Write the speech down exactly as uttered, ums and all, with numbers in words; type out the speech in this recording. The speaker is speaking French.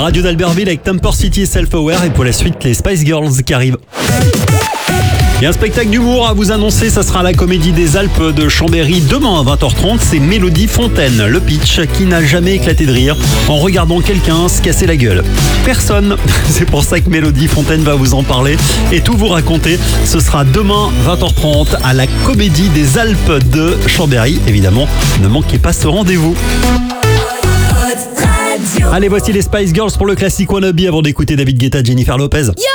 radio d'Albertville avec Temper City et Self-Aware. Et pour la suite, les Spice Girls qui arrivent. Il y a un spectacle d'humour à vous annoncer, ça sera à la Comédie des Alpes de Chambéry demain à vingt heures trente. C'est Mélodie Fontaine, le pitch qui n'a jamais éclaté de rire en regardant quelqu'un se casser la gueule. Personne. C'est pour ça que Mélodie Fontaine va vous en parler et tout vous raconter. Ce sera demain vingt heures trente à la Comédie des Alpes de Chambéry. Évidemment, ne manquez pas ce rendez-vous. Allez, voici les Spice Girls pour le classique Wannabe avant d'écouter David Guetta, Jennifer Lopez. Yo